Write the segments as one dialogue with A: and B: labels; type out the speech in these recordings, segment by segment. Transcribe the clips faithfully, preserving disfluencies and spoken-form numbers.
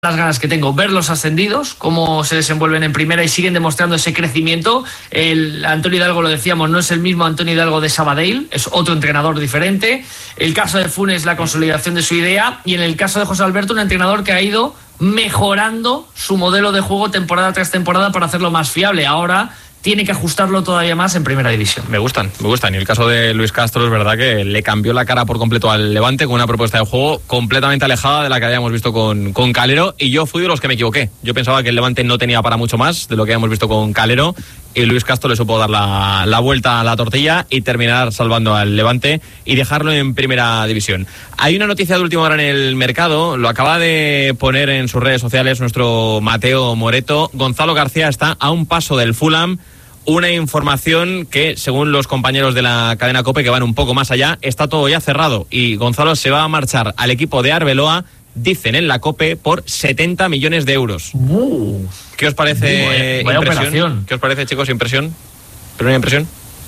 A: las ganas que tengo, ver los ascendidos, cómo se desenvuelven en primera y siguen demostrando ese crecimiento. El Antonio Hidalgo, lo decíamos, no es el mismo Antonio Hidalgo de Sabadell, es otro entrenador diferente. El caso de Funes, la consolidación de su idea, y en el caso de José Alberto, un entrenador que ha ido mejorando su modelo de juego temporada tras temporada para hacerlo más fiable. Ahora tiene que ajustarlo todavía más en primera división.
B: Me gustan, me gustan. Y el caso de Luis Castro es verdad que le cambió la cara por completo al Levante con una propuesta de juego completamente alejada de la que habíamos visto con, con Calero, y yo fui de los que me equivoqué. Yo pensaba que el Levante no tenía para mucho más de lo que habíamos visto con Calero, y Luis Castro le supo dar la, la vuelta a la tortilla y terminar salvando al Levante y dejarlo en primera división. Hay una noticia de última hora en el mercado, lo acaba de poner en sus redes sociales nuestro Mateo Moreto. Gonzalo García está a un paso del Fulham. Una información que, según los compañeros de la cadena COPE, que van un poco más allá, está todo ya cerrado y Gonzalo se va a marchar al equipo de Arbeloa, dicen en la COPE, por setenta millones de euros.
A: Uh,
B: ¿Qué os parece?
A: Uh, vaya
B: impresión?
A: operación.
B: ¿Qué os parece, chicos? ¿Impresión? ¿Primera impresión?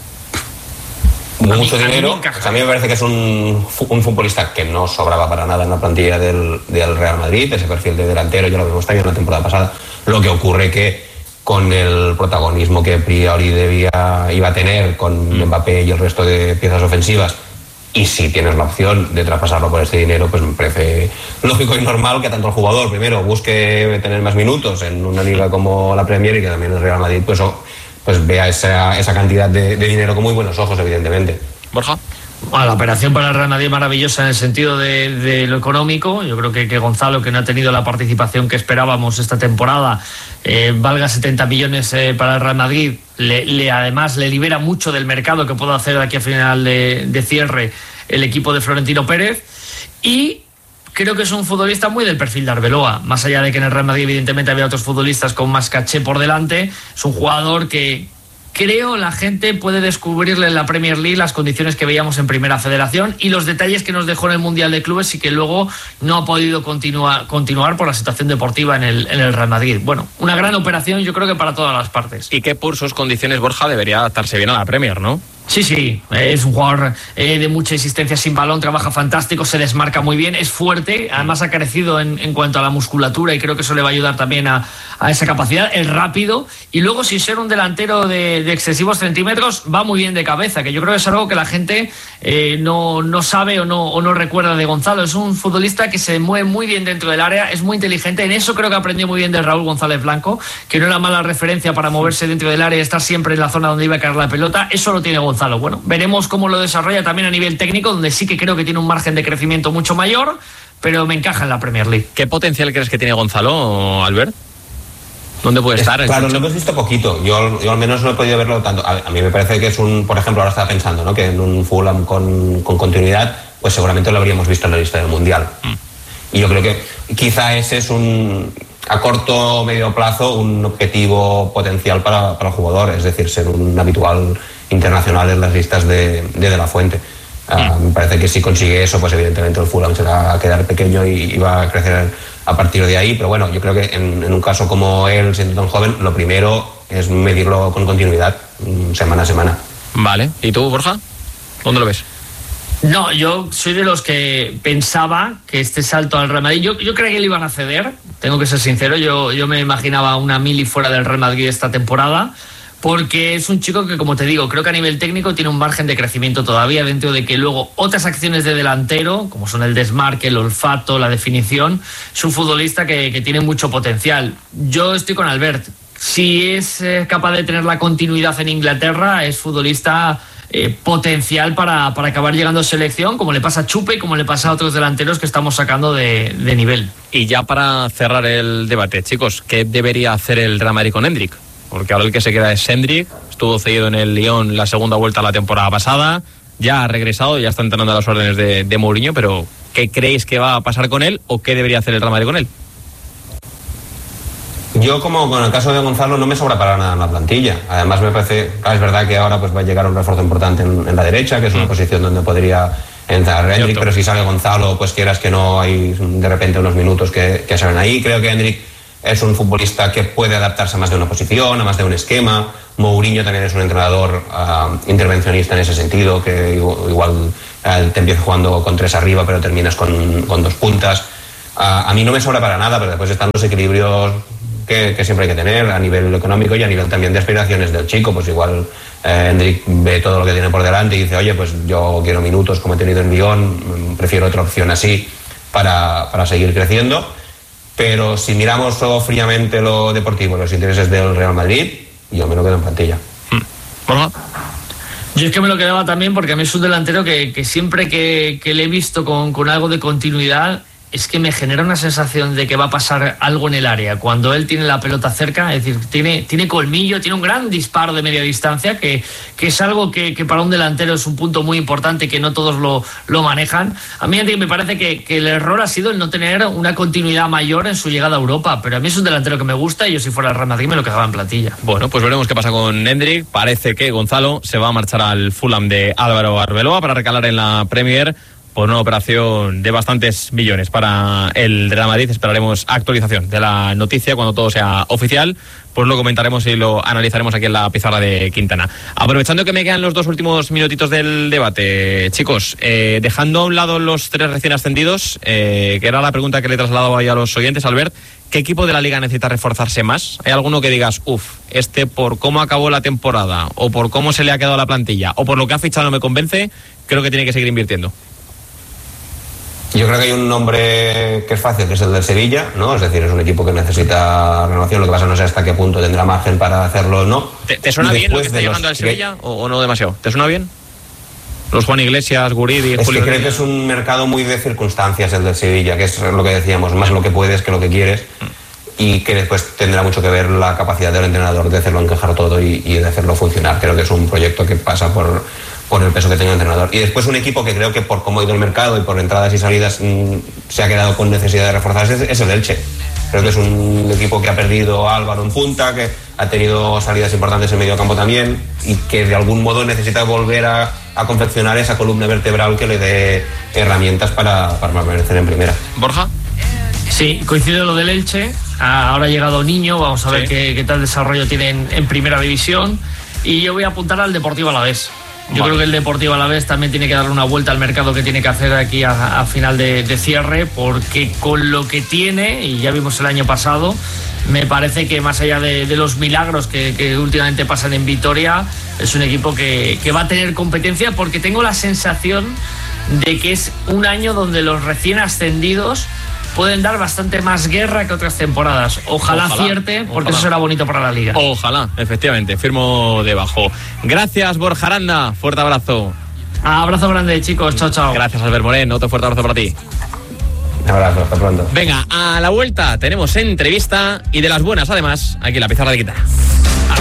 C: Mucho dinero. A mí me parece que es un, un futbolista que no sobraba para nada en la plantilla del, del Real Madrid, ese perfil de delantero, yo lo vimos también la temporada pasada. Lo que ocurre que con el protagonismo que a priori debía, iba a tener con mm. Mbappé y el resto de piezas ofensivas, y si tienes la opción de traspasarlo por este dinero, pues me parece lógico y normal que tanto el jugador primero busque tener más minutos en una liga como la Premier, y que también el Real Madrid pues, pues vea esa, esa cantidad de, de dinero con muy buenos ojos, evidentemente.
B: Borja.
A: Bueno, la operación para el Real Madrid es maravillosa en el sentido de, de lo económico. Yo creo que, que Gonzalo, que no ha tenido la participación que esperábamos esta temporada, eh, valga setenta millones eh, para el Real Madrid, le, le además le libera mucho del mercado que puede hacer aquí a final de, de cierre el equipo de Florentino Pérez, y creo que es un futbolista muy del perfil de Arbeloa, más allá de que en el Real Madrid evidentemente había otros futbolistas con más caché por delante. Es un jugador que creo la gente puede descubrirle en la Premier League las condiciones que veíamos en Primera Federación y los detalles que nos dejó en el Mundial de Clubes, y que luego no ha podido continuar, continuar por la situación deportiva en el, en el Real Madrid. Bueno, una gran operación, yo creo que para todas las partes.
B: Y que por sus condiciones, Borja, debería adaptarse bien a la Premier, ¿no?
A: Sí, sí, es un jugador eh, de mucha insistencia sin balón, trabaja fantástico, se desmarca muy bien, es fuerte, además ha crecido en, en cuanto a la musculatura, y creo que eso le va a ayudar también a, a esa capacidad. Es rápido, y luego, sin ser un delantero de, de excesivos centímetros, va muy bien de cabeza, que yo creo que es algo que la gente eh, no, no sabe o no, o no recuerda de Gonzalo. Es un futbolista que se mueve muy bien dentro del área, es muy inteligente, en eso creo que aprendió muy bien de Raúl González Blanco, que no era mala referencia para moverse dentro del área y estar siempre en la zona donde iba a caer la pelota. Eso lo tiene Gonzalo. Bueno, veremos cómo lo desarrolla también a nivel técnico, donde sí que creo que tiene un margen de crecimiento mucho mayor, pero me encaja en la Premier League.
B: ¿Qué potencial crees que tiene Gonzalo, Albert? ¿Dónde puede estar?
C: Es, claro, lo hemos visto poquito. Yo, yo al menos no he podido verlo tanto. A, a mí me parece que es un, por ejemplo, ahora estaba pensando, ¿no?, que en un Fulham con, con continuidad, pues seguramente lo habríamos visto en la lista del Mundial. Mm. Y yo creo que quizá ese es un, a corto o medio plazo, un objetivo potencial para, para el jugador, es decir, ser un habitual internacional en las listas de, de, de la Fuente. Uh, me parece que si consigue eso, pues evidentemente el Fulham se va a quedar pequeño y, y va a crecer a partir de ahí, pero bueno, yo creo que en, en un caso como él, siendo tan joven, lo primero es medirlo con continuidad, semana a semana.
B: Vale, ¿y tú, Borja? ¿Dónde lo ves?
A: No, yo soy de los que pensaba que este salto al Real Madrid, yo, yo creía que le iban a ceder, tengo que ser sincero, yo, yo me imaginaba una mili fuera del Real Madrid esta temporada, porque es un chico que, como te digo, creo que a nivel técnico tiene un margen de crecimiento todavía, dentro de que luego otras acciones de delantero, como son el desmarque, el olfato, la definición, es un futbolista que, que tiene mucho potencial. Yo estoy con Albert. Si es eh, capaz de tener la continuidad en Inglaterra, es futbolista eh, potencial para, para acabar llegando a selección, como le pasa a Chupe y como le pasa a otros delanteros que estamos sacando de, de nivel.
B: Y ya para cerrar el debate, chicos, ¿qué debería hacer el Real Madrid con Endrick? Porque ahora el que se queda es Endrick, estuvo cedido en el Lyon la segunda vuelta la temporada pasada, ya ha regresado, ya está entrenando a las órdenes de, de Mourinho, pero ¿qué creéis que va a pasar con él o qué debería hacer el Real Madrid con él?
C: Yo, como con el caso de Gonzalo, no me sobra para nada en la plantilla. Además, me parece, es verdad que ahora pues va a llegar un refuerzo importante en, en la derecha, que es una mm. posición donde podría entrar Endrick, pero si sale Gonzalo, pues quieras que no, hay de repente unos minutos que, que salen ahí. Creo que Endrick es un futbolista que puede adaptarse a más de una posición, a más de un esquema. Mourinho también es un entrenador uh, intervencionista en ese sentido, que igual uh, te empieza jugando con tres arriba, pero terminas con, con dos puntas. A, a mí no me sobra para nada, pero después están los equilibrios que, que siempre hay que tener a nivel económico y a nivel también de aspiraciones del chico. Pues igual eh, Hendrik ve todo lo que tiene por delante y dice, oye, pues yo quiero minutos como he tenido en Lyon, prefiero otra opción así para, para seguir creciendo. Pero si miramos solo fríamente lo deportivo, los intereses del Real Madrid, yo me lo quedo en plantilla.
B: ¿Por
A: Yo es que me lo quedaba también porque a mí es un delantero que, que siempre que, que le he visto con, con algo de continuidad, es que me genera una sensación de que va a pasar algo en el área. Cuando él tiene la pelota cerca, es decir, tiene, tiene colmillo, tiene un gran disparo de media distancia, que, que es algo que, que para un delantero es un punto muy importante y que no todos lo, lo manejan. A mí me parece que, que el error ha sido el no tener una continuidad mayor en su llegada a Europa, pero a mí es un delantero que me gusta y yo si fuera el Real Madrid me lo quedaba en plantilla.
B: Bueno, pues veremos qué pasa con Hendrik. Parece que Gonzalo se va a marchar al Fulham de Álvaro Arbeloa para recalar en la Premier por una operación de bastantes millones para el Real Madrid. Esperaremos actualización de la noticia cuando todo sea oficial, pues lo comentaremos y lo analizaremos aquí en la pizarra de Quintana. Aprovechando que me quedan los dos últimos minutitos del debate, chicos, eh, dejando a un lado los tres recién ascendidos, eh, que era la pregunta que le he trasladado ahí a los oyentes, Albert, ¿qué equipo de la Liga necesita reforzarse más? ¿Hay alguno que digas, uff, este por cómo acabó la temporada, o por cómo se le ha quedado la plantilla, o por lo que ha fichado no me convence, creo que tiene que seguir invirtiendo?
C: Yo creo que hay un nombre que es fácil, que es el del Sevilla, ¿no? Es decir, es un equipo que necesita renovación, lo que pasa no sé hasta qué punto tendrá margen para hacerlo o no.
B: ¿Te, te suena bien lo que está llegando al Sevilla o, o no demasiado? ¿Te suena bien? Los Juan Iglesias, Guridi,
C: es
B: Julio...
C: que creo que es un mercado muy de circunstancias el del Sevilla, que es lo que decíamos, más lo que puedes que lo que quieres, y que después tendrá mucho que ver la capacidad del entrenador de hacerlo encajar todo y, y de hacerlo funcionar. Creo que es un proyecto que pasa por... por el peso que tenga el entrenador. Y después un equipo que creo que por cómo ha ido el mercado y por entradas y salidas mmm, se ha quedado con necesidad de reforzarse, es, es el Elche. Creo que es un equipo que ha perdido a Álvaro en punta, que ha tenido salidas importantes en medio campo también y que de algún modo necesita volver a, a confeccionar esa columna vertebral que le dé herramientas para, para permanecer en primera.
B: ¿Borja?
A: Sí, coincide lo del Elche. Ahora ha llegado Niño, vamos a ver sí. qué, qué tal desarrollo tiene en, en primera división. Y yo voy a apuntar al Deportivo Alavés. Yo vale. creo que el Deportivo Alavés también tiene que darle una vuelta al mercado que tiene que hacer aquí a, a final de, de cierre, porque con lo que tiene, y ya vimos el año pasado, me parece que más allá de, de los milagros que, que últimamente pasan en Vitoria, es un equipo que, que va a tener competencia, porque tengo la sensación de que es un año donde los recién ascendidos pueden dar bastante más guerra que otras temporadas. Ojalá, ojalá acierte, porque ojalá. Eso será bonito para la Liga.
B: Ojalá, efectivamente, firmo debajo. Gracias, Borja Aranda, fuerte abrazo.
A: Abrazo grande, chicos, chao, chao.
B: Gracias, Albert Moreno, otro fuerte abrazo para ti.
C: Un abrazo, hasta pronto.
B: Venga, a la vuelta tenemos entrevista y de las buenas, además, aquí en la pizarra de Quintana.